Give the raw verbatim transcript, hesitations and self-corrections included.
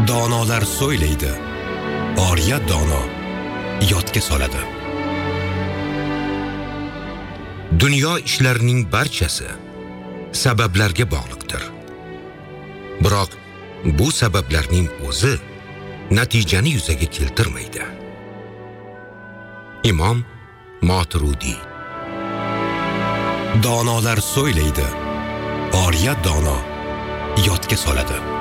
Donolar so'ylaydi, oriya dono yodga soladi. Dunyo ishlarining barchasi sabablarga bog'liqdir. Biroq bu sabablarning o'zi natijani yuzaga keltirmaydi. Imom Moturudiy. Donolar so'ylaydi, oriya dono yodga soladi.